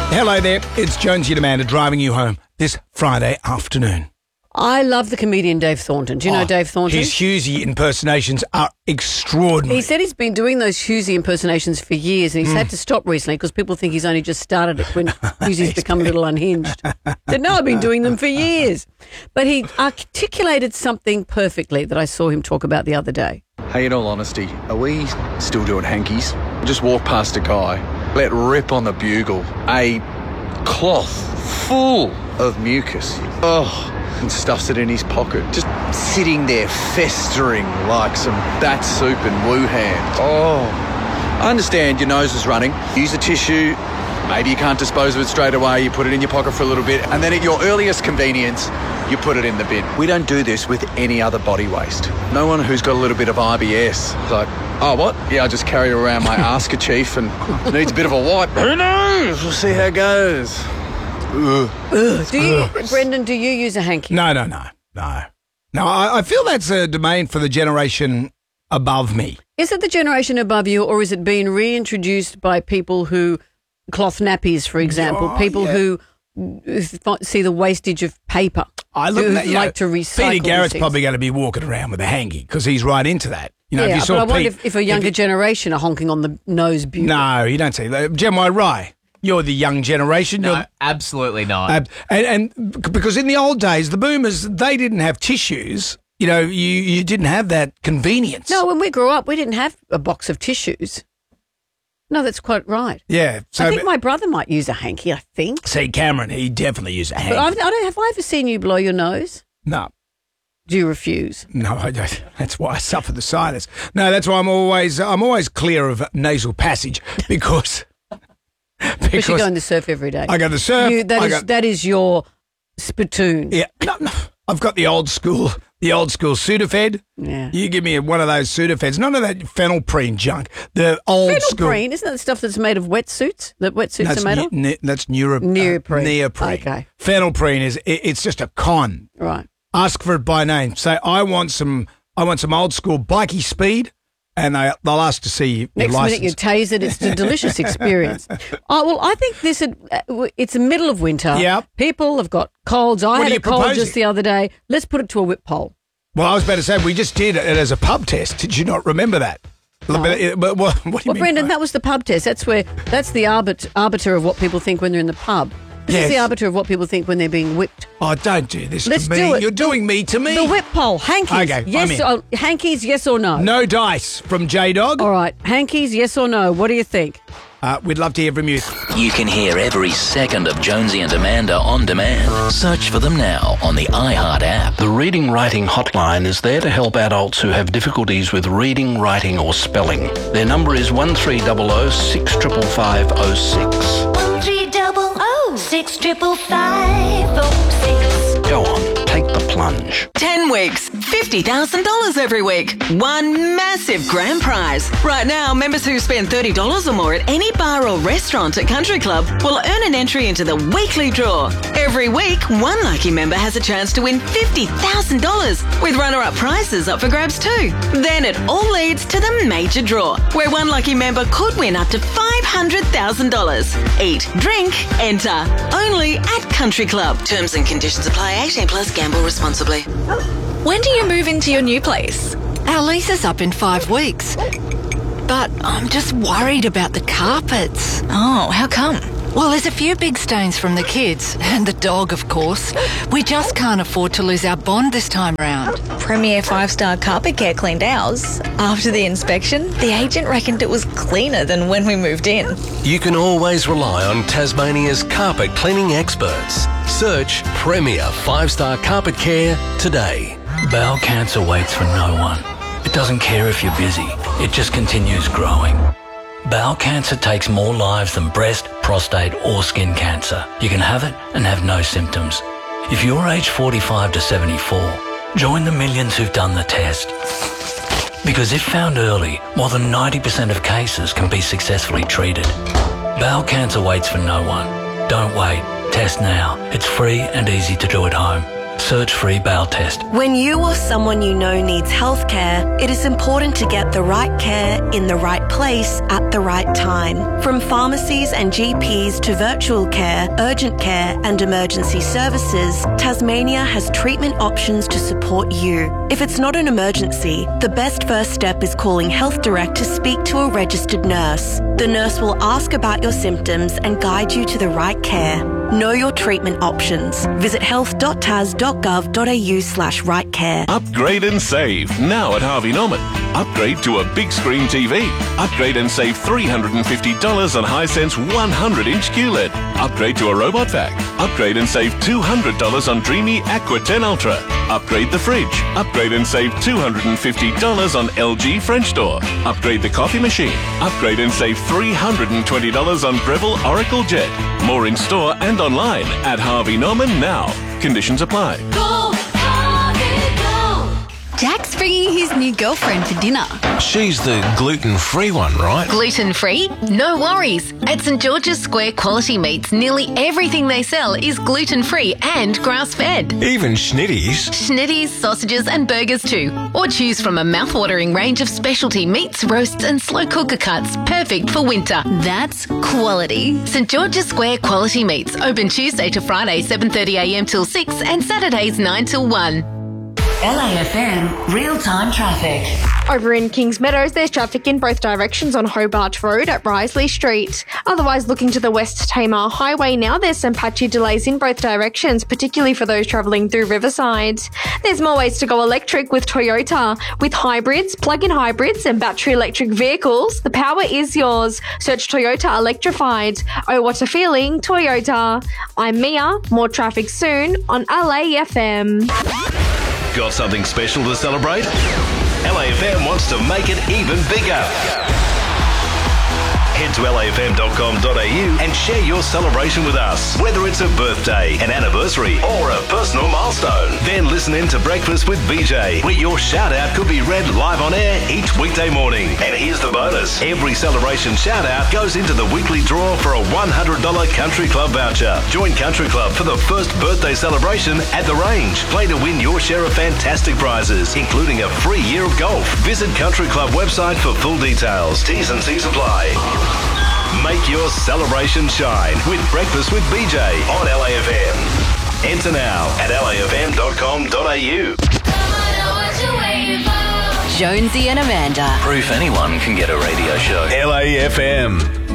Hello there, it's Jonesy and Amanda driving you home this Friday afternoon. I love the comedian Dave Thornton. Do you know Dave Thornton? His Hughesy impersonations are extraordinary. He said he's been doing those Hughesy impersonations for years and he's had to stop recently because people think he's only just started it when Hughesy's become a little unhinged. Said, no, I've been doing them for years. But he articulated something perfectly that I saw him talk about the other day. Hey, in all honesty, are we still doing hankies? Just walk past a guy, let rip on the bugle, a cloth full of mucus. And stuffs it in his pocket, just sitting there festering like some bat soup in Wuhan. I understand your nose is running. Use a tissue. Maybe you can't dispose of it straight away. You put it in your pocket for a little bit, and then at your earliest convenience, you put it in the bin. We don't do this with any other body waste. No one who's got a little bit of IBS is like, oh, what? Yeah, I just carry around my ass-kerchief and needs a bit of a wipe. Who knows? We'll see how it goes. Brendan, do you use a hanky? No. I feel that's a domain for the generation above me. Is it the generation above you, or is it being reintroduced by people who cloth nappies, for example, who see the wastage of paper? I look at like to recycle. Peter Garrett's probably going to be walking around with a hanky because he's right into that. You know, yeah, if you saw but I wonder Pete, if a younger generation are honking on the nose bugle. No, you don't see that. Gemma Rye. You're the young generation. No, absolutely not. And because in the old days, the boomers, they didn't have tissues. You know, you didn't have that convenience. No, when we grew up, we didn't have a box of tissues. No, that's quite right. Yeah. So, I think my brother might use a hanky, I think. See, Cameron, he definitely used a hanky. But have I ever seen you blow your nose? No. Do you refuse? No, I don't. That's why I suffer the sinus. No, that's why I'm always clear of nasal passage because you go in the surf every day. I go to the surf. That is your spittoon. Yeah. No, I've got the old school Sudafed. Yeah. You give me one of those Sudafeds. None of that phenylprene junk. The old school. Phenylprene, isn't that the stuff that's made of wetsuits? That wetsuits are made of? That's neoprene. Neoprene. Okay. Phenylprene it's just a con. Right. Ask for it by name. Say, I want some old school bikey speed. And they'll ask to see your Next license. minute you tase it. It's a delicious experience. Oh, well, I think it's the middle of winter. Yep. People have got colds. I had a cold just the other day. Let's put it to a whip poll. Well, I was about to say, we just did it as a pub test. Did you not remember that? No. But what do you mean? Brendan, that was the pub test. That's the arbiter of what people think when they're in the pub. This is the arbiter of what people think when they're being whipped. Oh, don't do this Let's to me. do it. You're doing me to me. The whip poll. Hankies. Okay, yes. Hankies, yes or no? No dice from J-Dog. All right. Hankies, yes or no? What do you think? We'd love to hear from you. You can hear every second of Jonesy and Amanda on demand. Search for them now on the iHeart app. The Reading Writing Hotline is there to help adults who have difficulties with reading, writing or spelling. Their number is 1300 65506. 1300 65506. Go on, take the plunge. 10 weeks, $50,000 every week. One massive grand prize. Right now, members who spend $30 or more at any bar or restaurant at Country Club will earn an entry into the weekly draw. Every week, one lucky member has a chance to win $50,000 with runner-up prizes up for grabs too. Then it all leads to the major draw, where one lucky member could win up to $500,000. Eat, drink, enter. Only at Country Club. Terms and conditions apply. 18 plus. Gamble responsibly. When do you move into your new place? Our lease is up in 5 weeks. But I'm just worried about the carpets. Oh, how come? Well, there's a few big stains from the kids, and the dog, of course. We just can't afford to lose our bond this time round. Premier 5-star Carpet Care cleaned ours. After the inspection, the agent reckoned it was cleaner than when we moved in. You can always rely on Tasmania's carpet cleaning experts. Search Premier 5-star Carpet Care today. Bowel cancer waits for no one. It doesn't care if you're busy. It just continues growing. Bowel cancer takes more lives than breast, prostate or skin cancer. You can have it and have no symptoms. If you're aged 45 to 74, join the millions who've done the test. Because if found early, more than 90% of cases can be successfully treated. Bowel cancer waits for no one. Don't wait. Test now. It's free and easy to do at home. Search free bowel test. When you or someone you know needs healthcare, it is important to get the right care in the right place at the right time. From pharmacies and GPs to virtual care, urgent care and emergency services, Tasmania has treatment options to support you. If it's not an emergency, the best first step is calling Health Direct to speak to a registered nurse. The nurse will ask about your symptoms and guide you to the right care. Know your treatment options. Visit health.tas.gov.au/rightcare. Upgrade and save now at Harvey Norman. Upgrade to a big screen TV. Upgrade and save $350 on Hisense 100-inch QLED. Upgrade to a robot vac. Upgrade and save $200 on Dreamy Aqua 10 Ultra. Upgrade the fridge. Upgrade and save $250 on LG French door. Upgrade the coffee machine. Upgrade and save $320 on Breville Oracle Jet. More in store and online at Harvey Norman now. Conditions apply. Go, Harvey, go! Jack's bringing his new girlfriend for dinner. She's the gluten-free one, right? Gluten-free? No worries. At St George's Square Quality Meats, nearly everything they sell is gluten-free and grass-fed. Even schnitties? Schnitties, sausages and burgers too. Or choose from a mouth-watering range of specialty meats, roasts and slow cooker cuts, perfect for winter. That's quality. St George's Square Quality Meats, open Tuesday to Friday 7:30am till 6 and Saturdays 9 till 1. LAFM real-time traffic. Over in Kings Meadows, there's traffic in both directions on Hobart Road at Risley Street. Otherwise, looking to the West Tamar Highway now, there's some patchy delays in both directions, particularly for those travelling through Riverside. There's more ways to go electric with Toyota. With hybrids, plug-in hybrids and battery electric vehicles, the power is yours. Search Toyota Electrified. Oh, what a feeling, Toyota. I'm Mia. More traffic soon on LAFM. Got something special to celebrate? LAFM wants to make it even bigger. Head to lafm.com.au and share your celebration with us, whether it's a birthday, an anniversary, or a personal milestone. Then listen in to Breakfast with BJ, where your shout-out could be read live on air each weekday morning. And here's the bonus. Every celebration shout-out goes into the weekly draw for a $100 Country Club voucher. Join Country Club for the first birthday celebration at the range. Play to win your share of fantastic prizes, including a free year of golf. Visit Country Club website for full details. T's and C's apply. Make your celebration shine with Breakfast with BJ on LAFM. Enter now at lafm.com.au. Jonesy and Amanda. Proof anyone can get a radio show. LAFM.